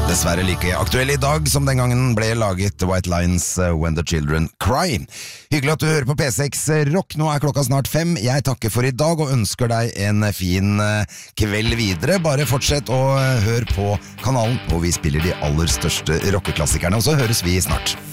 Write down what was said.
Dessverre like aktuell I dag som den gangen ble laget White Lines When the Children Cry. Hyggelig at du hører på P6 Rock. Nå klokka snart 5. Jeg takker for I dag og ønsker deg en fin kveld videre. Bare fortsett å høre på kanalen, og vi spiller de aller største rockeklassikerne, og så høres vi snart.